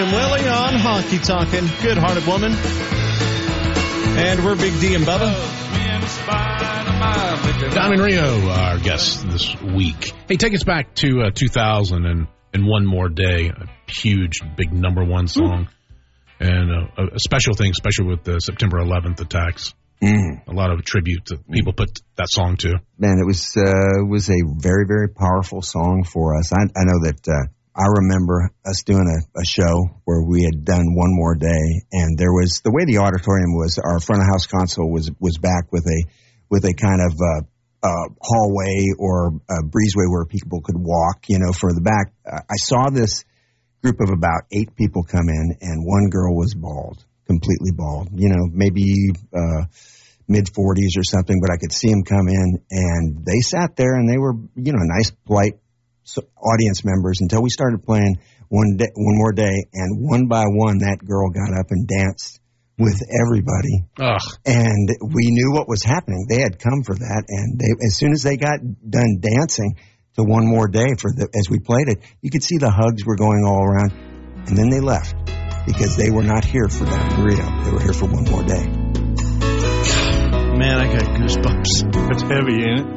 and Willie on Honky Tonkin'. Good-hearted woman. And we're Big D and Bubba. Don in Rio, our guest this week. Hey, take us back to 2000 and One More Day, a huge, big #1 song. And a special thing, especially with the September 11th attacks. A lot of tribute that people put that song to. Man, it was a very, very powerful song for us. I know that I remember us doing a show where we had done One More Day, and there was the way the auditorium was. Our front of house console was back with a kind of hallway or a breezeway where people could walk, for the back. I saw this group of about 8 people come in, and one girl was bald, completely bald. Maybe mid-40s or something, but I could see them come in, and they sat there, and they were, nice, polite audience members until we started playing One More Day, and one by one, that girl got up and danced with everybody. Ugh. And we knew what was happening. They had come for that, and as soon as they got done dancing to One More Day as we played it, you could see the hugs were going all around, and then they left because they were not here for that burrito. They were here for One More Day. Man, I got goosebumps. It's heavy, ain't it?